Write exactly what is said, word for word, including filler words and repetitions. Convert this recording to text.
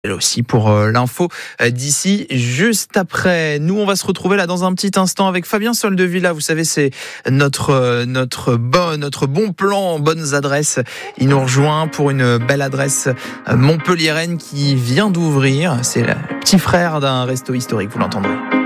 Elle aussi pour euh, l'info euh, d'ici juste après. Nous, on va se retrouver là dans un petit instant avec Fabien Soldevilla. Vous savez, c'est notre euh, notre bon notre bon plan, bonnes adresses. Il nous rejoint pour une belle adresse euh, montpelliéraine qui vient d'ouvrir. C'est le petit frère d'un resto historique. Vous l'entendrez.